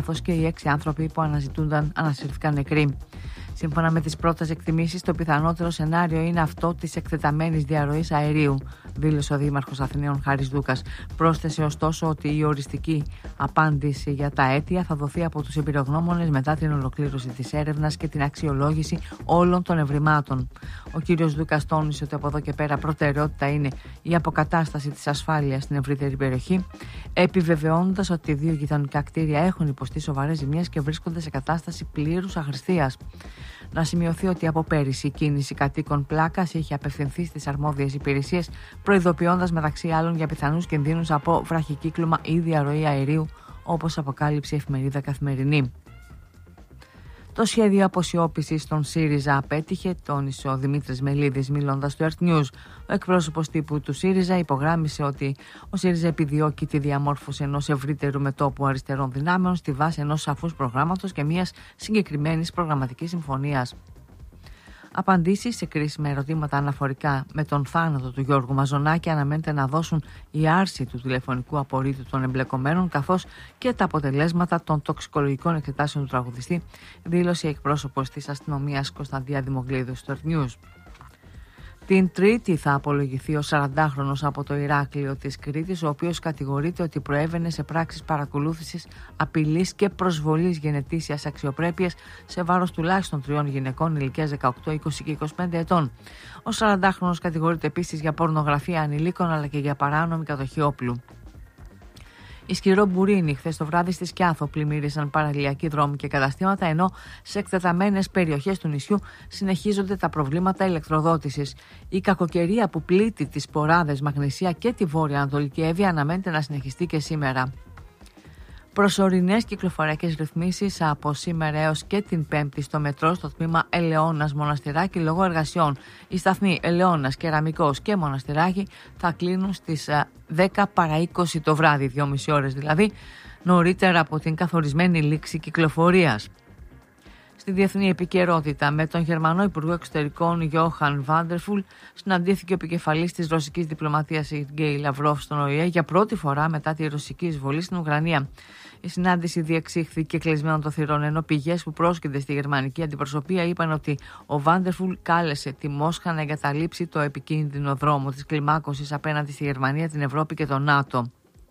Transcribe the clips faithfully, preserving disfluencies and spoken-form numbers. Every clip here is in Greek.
καθώς και οι έξι άνθρωποι που αναζητούνταν ανασύρθηκαν νεκροί. Σύμφωνα με τις πρώτες εκτιμήσεις, το πιθανότερο σενάριο είναι αυτό της εκτεταμένης διαρροής αερίου, δήλωσε ο Δήμαρχος Αθηναίων Χάρης Δούκας. Πρόσθεσε ωστόσο ότι η οριστική απάντηση για τα αίτια θα δοθεί από τους εμπειρογνώμονες μετά την ολοκλήρωση της έρευνας και την αξιολόγηση όλων των ευρημάτων. Ο κύριος Δούκας τόνισε ότι από εδώ και πέρα προτεραιότητα είναι η αποκατάσταση της ασφάλειας στην ευρύτερη περιοχή, επιβεβαιώνοντας ότι δύο γειτονικά κτίρια έχουν υποστεί σοβαρές ζημιές και βρίσκονται σε κατάσταση πλήρους αχρηστείας. Να σημειωθεί ότι από πέρυσι η κίνηση κατοίκων Πλάκας είχε απευθυνθεί στις αρμόδιες υπηρεσίες, προειδοποιώντας μεταξύ άλλων για πιθανούς κινδύνους από βραχικύκλωμα ή διαρροή αερίου, όπως αποκάλυψε η εφημερίδα Καθημερινή. Το σχέδιο αποσιώπησης των ΣΥΡΙΖΑ απέτυχε, τόνισε ο Δημήτρης Μελίδης μιλώντας στο Earth News. Ο εκπρόσωπος τύπου του ΣΥΡΙΖΑ υπογράμμισε ότι ο ΣΥΡΙΖΑ επιδιώκει τη διαμόρφωση ενός ευρύτερου μετώπου αριστερών δυνάμεων στη βάση ενός σαφούς προγράμματος και μιας συγκεκριμένης προγραμματικής συμφωνίας. Απαντήσεις σε κρίσιμα ερωτήματα αναφορικά με τον θάνατο του Γιώργου Μαζονάκη αναμένεται να δώσουν η άρση του τηλεφωνικού απορρίτου των εμπλεκομένων, καθώς και τα αποτελέσματα των τοξικολογικών εξετάσεων του τραγουδιστή, δήλωσε η εκπρόσωπος της αστυνομίας Κωνσταντία Δημογκλίδου στο Earth News. Την Τρίτη θα απολογηθεί ο σαραντάχρονος από το Ηράκλειο της Κρήτης, ο οποίος κατηγορείται ότι προέβαινε σε πράξεις παρακολούθησης, απειλής και προσβολής γενετήσιας αξιοπρέπειας σε βάρος τουλάχιστον τριών γυναικών ηλικίας δεκαοκτώ, είκοσι και είκοσι πέντε ετών. Ο σαραντάχρονος κατηγορείται επίσης για πορνογραφία ανηλίκων αλλά και για παράνομη κατοχή όπλου. Ισχυρό μπουρίνι χθες το βράδυ στη Σκιάθο πλημμύρισαν παραλιακοί δρόμοι και καταστήματα, ενώ σε εκτεταμένες περιοχές του νησιού συνεχίζονται τα προβλήματα ηλεκτροδότησης. Η κακοκαιρία που πλήττει τις Ποράδες, Μαγνησία και τη Βόρεια Ανατολική Εύβοια αναμένεται να συνεχιστεί και σήμερα. Προσωρινές κυκλοφοριακές ρυθμίσεις από σήμερα έως και την Πέμπτη στο μετρό στο τμήμα Ελαιώνας Μοναστηράκι λόγω εργασιών. Οι σταθμοί Ελαιώνας, Κεραμικός και Μοναστηράκι θα κλείνουν στις δέκα παρά είκοσι το βράδυ, δυόμιση ώρες δηλαδή, νωρίτερα από την καθορισμένη λήξη κυκλοφορίας. Στη διεθνή επικαιρότητα, με τον Γερμανό Υπουργό Εξωτερικών Γιόχαν Βάντερφουλ συναντήθηκε ο επικεφαλής της ρωσικής διπλωματίας Σεργέι Λαυρόφ στον Ο Ε Ε για πρώτη φορά μετά τη ρωσική εισβολή στην Ουκρανία. Η συνάντηση διεξήχθηκε κλεισμένων των θυρών, ενώ πηγές που πρόσκυνται στη γερμανική αντιπροσωπεία είπαν ότι ο Βάντερφουλ κάλεσε τη Μόσχα να εγκαταλείψει το επικίνδυνο δρόμο της κλιμάκωσης απέναντι στη Γερμανία, την Ευρώπη και τον ΝΑΤΟ.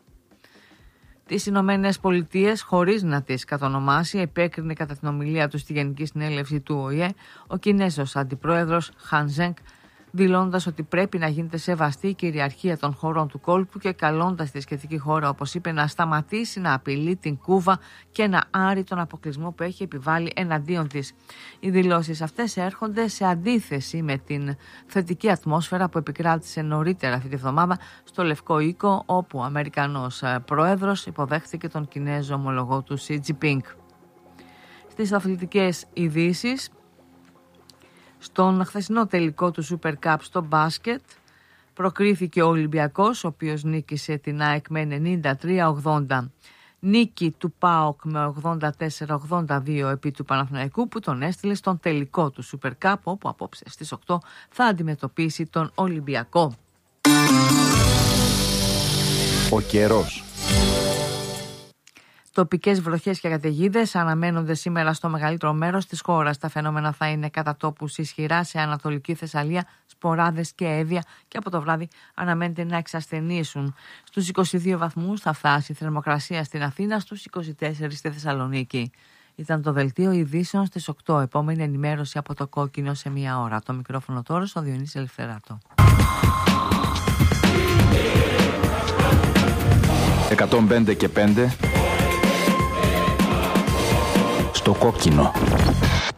Τις Ηνωμένες Πολιτείες, χωρίς να τις κατονομάσει, επέκρινε κατά την ομιλία του στη Γενική Συνέλευση του Ο Ε Ε ο Κινέζος Αντιπρόεδρος Χαν Ζενγκ, δηλώντας ότι πρέπει να γίνεται σεβαστή η κυριαρχία των χωρών του κόλπου και καλώντας τη σχετική χώρα, όπως είπε, να σταματήσει να απειλεί την Κούβα και να άρει τον αποκλεισμό που έχει επιβάλει εναντίον της. Οι δηλώσεις αυτές έρχονται σε αντίθεση με την θετική ατμόσφαιρα που επικράτησε νωρίτερα αυτή τη βδομάδα στο Λευκό Οίκο, όπου ο Αμερικανός Πρόεδρος υποδέχθηκε τον Κινέζο ομολογό του Σι Τζινπίνγκ. Στις αθλητικές ειδήσεις, στον χθεσινό τελικό του Super Cup στο μπάσκετ προκρίθηκε ο Ολυμπιακός, ο οποίος νίκησε την ΑΕΚ με ενενήντα τρία ογδόντα. Νίκη του ΠΑΟΚ με ογδόντα τέσσερα ογδόντα δύο επί του Παναθηναϊκού, που τον έστειλε στον τελικό του Super Cup, όπου απόψε στις οκτώ θα αντιμετωπίσει τον Ολυμπιακό. Ο καιρός. Τοπικές βροχές και καταιγίδες αναμένονται σήμερα στο μεγαλύτερο μέρος της χώρας. Τα φαινόμενα θα είναι κατά τόπους ισχυρά σε Ανατολική Θεσσαλία, Σποράδες και Εύβοια, και από το βράδυ αναμένεται να εξασθενήσουν. Στους είκοσι δύο βαθμούς θα φτάσει η θερμοκρασία στην Αθήνα, στους είκοσι τέσσερα στη Θεσσαλονίκη. Ήταν το δελτίο ειδήσεων στις οκτώ. Επόμενη ενημέρωση από το Κόκκινο σε μία ώρα. Το μικρόφωνο τώρα στο Διονύση Ελευθεράτο. εκατόν πέντε και πέντε στο Κόκκινο.